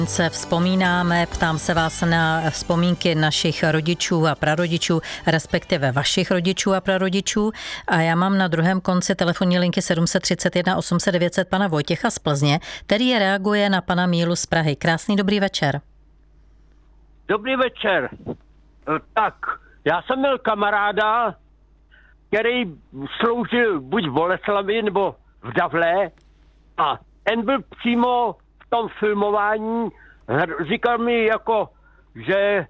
se vzpomínáme, ptám se vás na vzpomínky našich rodičů a prarodičů, respektive vašich rodičů a prarodičů. A já mám na druhém konci telefonní linky 731 800 900 pana Vojtěcha z Plzně, který reaguje na pana Mílu z Prahy. Krásný dobrý večer. Dobrý večer. Tak, já jsem měl kamaráda, který sloužil buď v Boleslavi nebo v Davle a ten byl přímo v tom filmování, říkal mi jako, že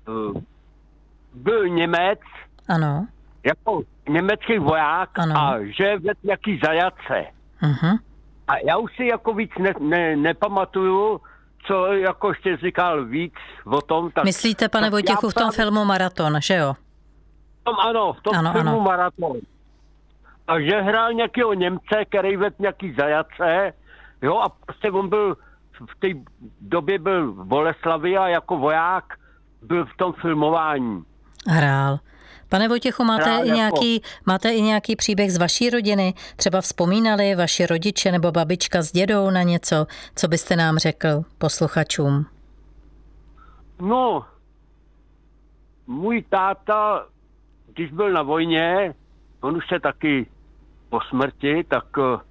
byl Němec, ano, jako německý voják, ano, a že vedl nějaký zajace. Uh-huh. A já už si jako víc nepamatuju, co jako ještě říkal víc o tom. Tak, myslíte, pane Vojtěchu, v tom filmu Maraton, že jo? V tom filmu Maraton. A že hrál nějakého Němce, který vedl nějaký zajace, jo, a prostě on byl, v té době byl v Boleslavi a jako voják byl v tom filmování. Hrál. Pane Vojtěchu, máte i nějaký příběh z vaší rodiny? Třeba vzpomínali vaši rodiče nebo babička s dědou na něco, co byste nám řekl posluchačům? No, můj táta, když byl na vojně, on už se taky po smrti, tak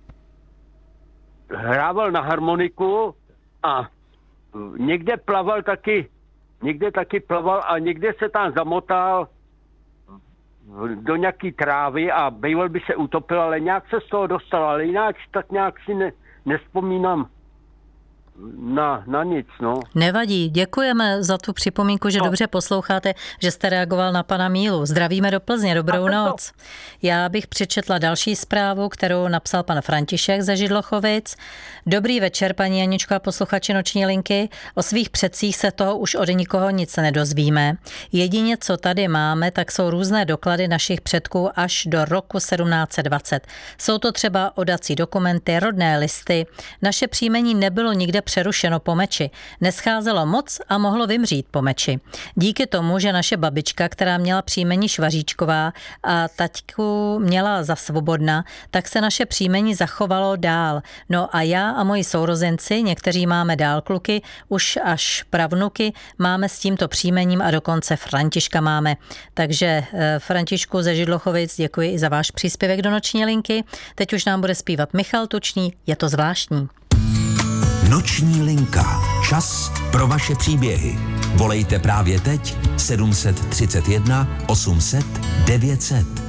hrával na harmoniku a někde taky plaval a někde se tam zamotal do nějaký trávy a býval by se utopil, ale nějak se z toho dostal, ale jinak tak nějak si nespomínám na nic, no. Nevadí, děkujeme za tu připomínku, že dobře posloucháte, že jste reagoval na pana Mílu. Zdravíme do Plzně, dobrou noc. Já bych přečetla další zprávu, kterou napsal pan František ze Židlochovic. Dobrý večer, paní Janičko a posluchači Noční linky. O svých předcích se toho už od nikoho nic nedozvíme. Jedině, co tady máme, tak jsou různé doklady našich předků až do roku 1720. Jsou to třeba odací dokumenty, rodné listy. Naše příjmení nebylo nikde přerušeno po meči. Nescházelo moc a mohlo vymřít po meči. Díky tomu, že naše babička, která měla příjmení Švaříčková a taťku měla za Svobodna, tak se naše příjmení zachovalo dál. No a já a moji sourozenci, někteří máme dál kluky, už až pravnuky, máme s tímto příjmením a dokonce Františka máme. Takže Františku ze Židlochovic, děkuji i za váš příspěvek do Noční linky. Teď už nám bude zpívat Michal Tučný, Je to zvláštní. Noční linka. Čas pro vaše příběhy. Volejte právě teď 731 800 900.